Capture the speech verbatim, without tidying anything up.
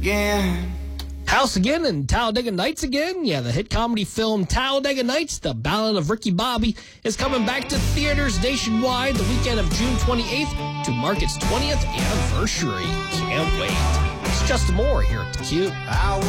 again. House Again and Talladega Nights Again. Yeah, the hit comedy film Talladega Nights, The Ballad of Ricky Bobby, is coming back to theaters nationwide the weekend of June twenty-eighth to mark its twentieth anniversary. Can't wait. It's Justin Moore here at theCUBE.